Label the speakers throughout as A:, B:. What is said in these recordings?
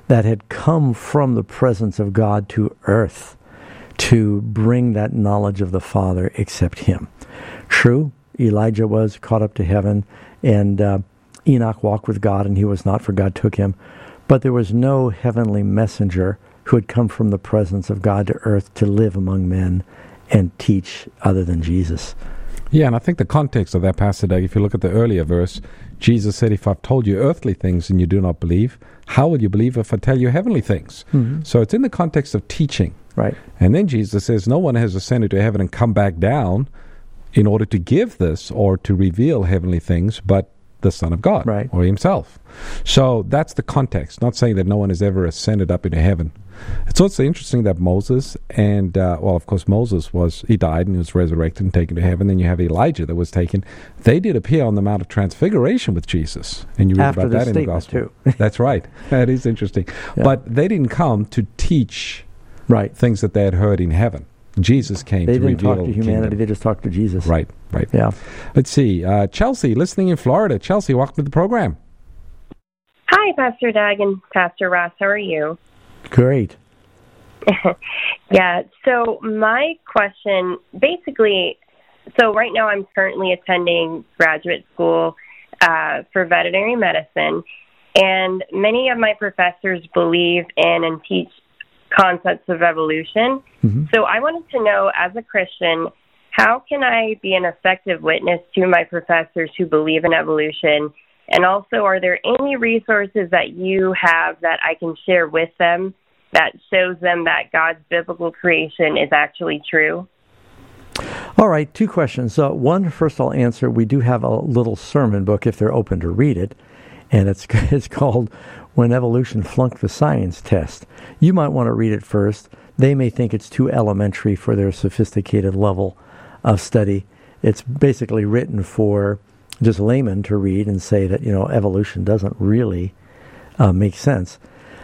A: that had come from the presence of God to earth to bring that knowledge of the Father except him. True, Elijah was caught up to heaven, and Enoch walked with God, and he was not, for God took him. But there was no heavenly messenger who had come from the presence of God to earth to live among men and teach other than Jesus.
B: Yeah, and I think the context of that passage, if you look at the earlier verse, Jesus said, if I've told you earthly things and you do not believe, how will you believe if I tell you heavenly things? Mm-hmm. So it's in the context of teaching.
A: Right.
B: And then Jesus says, no one has ascended to heaven and come back down in order to give this or to reveal heavenly things, but the Son of God,
A: right,
B: or himself. So that's the context, not saying that no one has ever ascended up into heaven. It's also interesting that Moses and, of course, Moses he died and he was resurrected and taken to heaven. Then you have Elijah that was taken. They did appear on the Mount of Transfiguration with Jesus. And you read
A: after
B: about that in the Gospel.
A: Too.
B: That's right. That is interesting. Yeah. But they didn't come to teach things that they had heard in heaven. Jesus came to reveal the kingdom. They didn't talk to humanity, they just talked to Jesus. Right.
A: Yeah.
B: Let's see. Chelsea, listening in Florida. Chelsea, welcome to the program.
C: Hi, Pastor Doug and Pastor Ross. How are you?
A: Great.
C: Yeah, so my question, basically, right now I'm currently attending graduate school for veterinary medicine, and many of my professors believe in and teach concepts of evolution. Mm-hmm. So I wanted to know, as a Christian, how can I be an effective witness to my professors who believe in evolution? And also, are there any resources that you have that I can share with them that shows them that God's biblical creation is actually true?
A: All right, 2 questions. One, first I'll answer, we do have a little sermon book if they're open to read it, and it's called When Evolution Flunked the Science Test. You might want to read it first. They may think it's too elementary for their sophisticated level of study. It's basically written for just laymen to read and say that, evolution doesn't really make sense.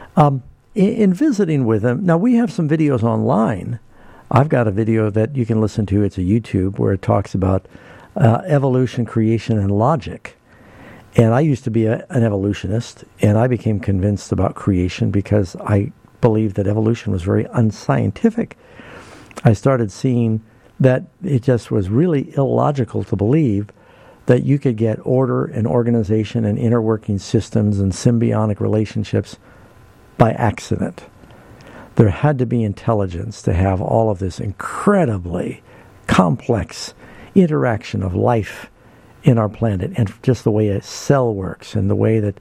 A: In visiting with them, now we have some videos online. I've got a video that you can listen to. It's a YouTube where it talks about evolution, creation, and logic. And I used to be an evolutionist, and I became convinced about creation because I believed that evolution was very unscientific. I started seeing that it just was really illogical to believe that you could get order and organization and inner working systems and symbiotic relationships by accident. There had to be intelligence to have all of this incredibly complex interaction of life in our planet, and just the way a cell works and the way that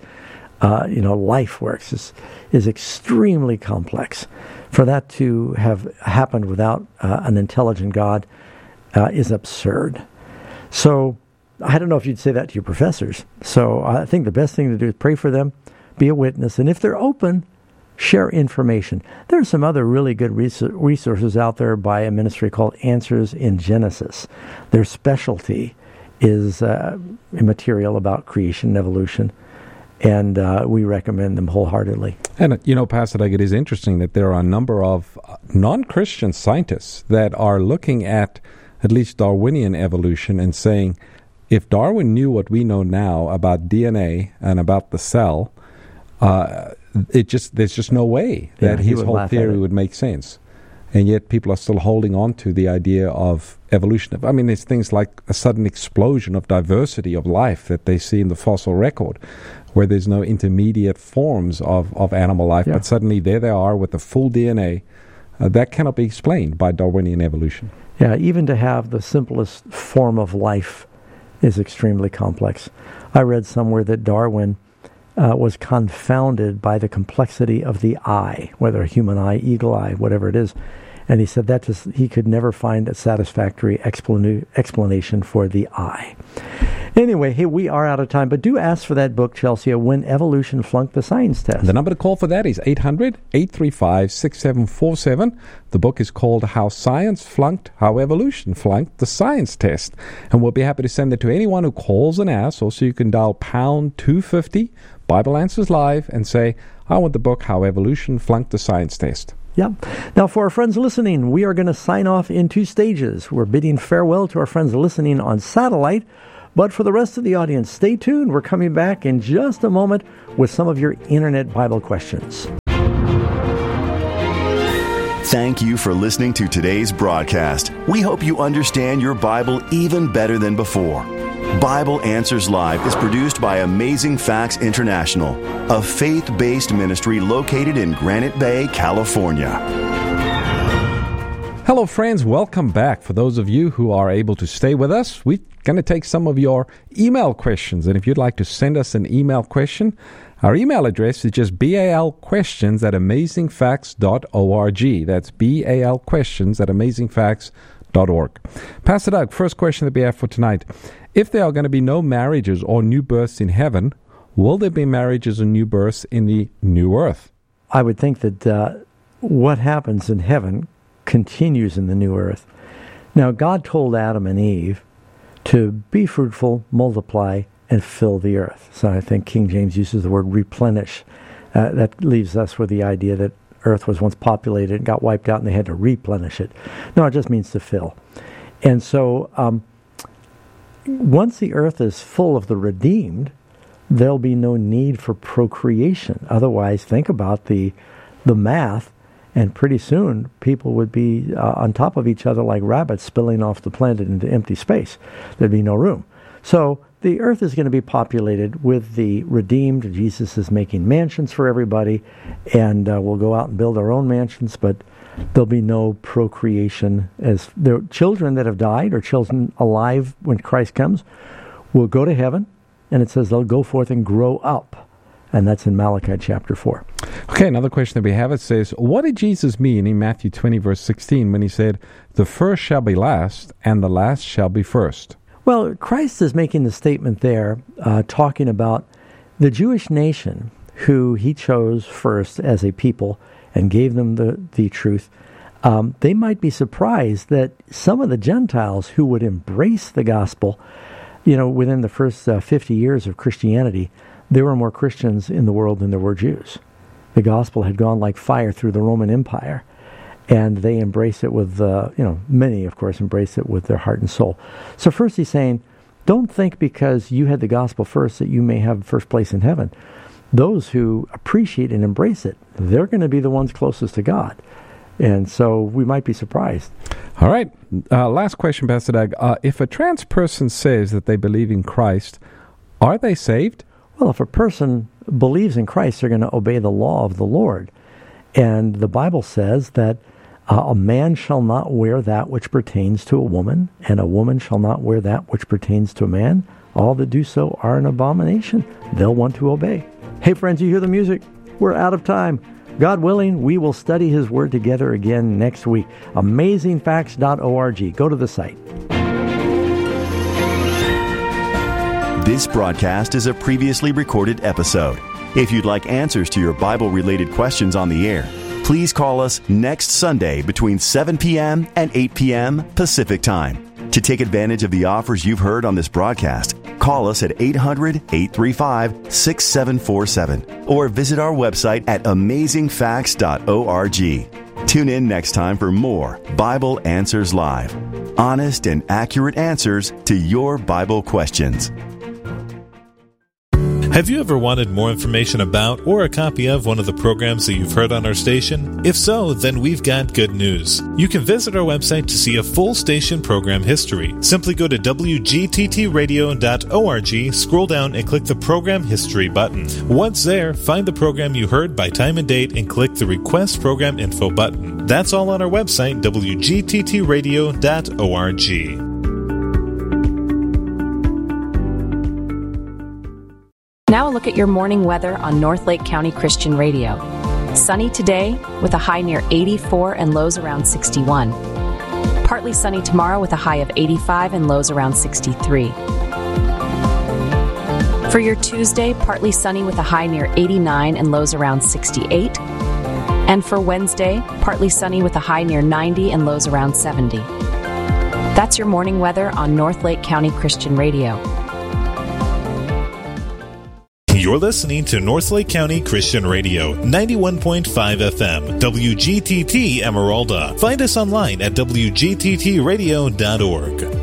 A: life works is extremely complex. For that to have happened without an intelligent God is absurd. So I don't know if you'd say that to your professors. So I think the best thing to do is pray for them, be a witness, and if they're open, share information. There are some other really good resources out there by a ministry called Answers in Genesis. Their specialty is material about creation and evolution, and we recommend them wholeheartedly.
B: And, Pastor Doug, it is interesting that there are a number of non-Christian scientists that are looking at least Darwinian evolution and saying, if Darwin knew what we know now about DNA and about the cell, there's just no way that his whole theory would make sense. And yet people are still holding on to the idea of evolution. I mean, there's things like a sudden explosion of diversity of life that they see in the fossil record, where there's no intermediate forms of animal life. Yeah. But suddenly there they are with the full DNA. That cannot be explained by Darwinian evolution.
A: Yeah, even to have the simplest form of life is extremely complex. I read somewhere that Darwin was confounded by the complexity of the eye, whether a human eye, eagle eye, whatever it is. And he said that he could never find a satisfactory explanation for the eye. Anyway, hey, we are out of time, but do ask for that book, Chelsea, When Evolution Flunked the Science Test.
B: The number to call for that is 800-835-6747. The book is called How Evolution Flunked the Science Test. And we'll be happy to send it to anyone who calls and asks. Also, you can dial pound 250, Bible Answers Live, and say, I want the book, How Evolution Flunked the Science Test.
A: Yeah. Now, for our friends listening, we are going to sign off in 2 stages. We're bidding farewell to our friends listening on satellite. But for the rest of the audience, stay tuned. We're coming back in just a moment with some of your Internet Bible questions.
D: Thank you for listening to today's broadcast. We hope you understand your Bible even better than before. Bible Answers Live is produced by Amazing Facts International, a faith-based ministry located in Granite Bay, California.
B: Hello, friends. Welcome back. For those of you who are able to stay with us, we're going to take some of your email questions. And if you'd like to send us an email question, our email address is just balquestions@amazingfacts.org. That's balquestions@amazingfacts.org. Pastor Doug, first question that we have for tonight. If there are going to be no marriages or new births in heaven, will there be marriages or new births in the new earth?
A: I would think that what happens in heaven continues in the new earth. Now, God told Adam and Eve to be fruitful, multiply, and fill the earth. So I think King James uses the word replenish. That leaves us with the idea that earth was once populated and got wiped out and they had to replenish it. No, it just means to fill. And so once the earth is full of the redeemed, there'll be no need for procreation. Otherwise, think about the math, and pretty soon people would be on top of each other like rabbits spilling off the planet into empty space. There'd be no room. So the earth is going to be populated with the redeemed. Jesus is making mansions for everybody, and we'll go out and build our own mansions, but there'll be no procreation. As the children that have died or children alive when Christ comes will go to heaven, and it says they'll go forth and grow up. And that's in Malachi chapter 4.
B: Okay, another question that we have, it says, what did Jesus mean in Matthew 20, verse 16, when he said, the first shall be last, and the last shall be first?
A: Well, Christ is making the statement there, talking about the Jewish nation, who he chose first as a people and gave them the truth. They might be surprised that some of the Gentiles who would embrace the gospel, within the first 50 years of Christianity, there were more Christians in the world than there were Jews. The gospel had gone like fire through the Roman Empire, and they embraced it with, many, of course, embraced it with their heart and soul. So first he's saying, don't think because you had the gospel first that you may have first place in heaven. Those who appreciate and embrace it, they're going to be the ones closest to God. And so we might be surprised.
B: All right. Last question, Pastor Doug. If a trans person says that they believe in Christ, are they saved?
A: Well, if a person believes in Christ, they're going to obey the law of the Lord. And the Bible says that a man shall not wear that which pertains to a woman, and a woman shall not wear that which pertains to a man. All that do so are an abomination. They'll want to obey. Hey, friends, you hear the music? We're out of time. God willing, we will study His Word together again next week. AmazingFacts.org. Go to the site.
D: This broadcast is a previously recorded episode. If you'd like answers to your Bible-related questions on the air, please call us next Sunday between 7 p.m. and 8 p.m. Pacific Time. To take advantage of the offers you've heard on this broadcast, call us at 800-835-6747 or visit our website at amazingfacts.org. Tune in next time for more Bible Answers Live. Honest and accurate answers to your Bible questions.
E: Have you ever wanted more information about or a copy of one of the programs that you've heard on our station? If so, then we've got good news. You can visit our website to see a full station program history. Simply go to wgttradio.org, scroll down and click the Program History button. Once there, find the program you heard by time and date and click the Request Program Info button. That's all on our website, wgttradio.org.
F: Now a look at your morning weather on North Lake County Christian Radio. Sunny today with a high near 84 and lows around 61. Partly sunny tomorrow with a high of 85 and lows around 63. For your Tuesday, partly sunny with a high near 89 and lows around 68. And for Wednesday, partly sunny with a high near 90 and lows around 70. That's your morning weather on North Lake County Christian Radio.
E: You're listening to North Lake County Christian Radio, 91.5 FM, WGTT Emeralda. Find us online at WGTTradio.org.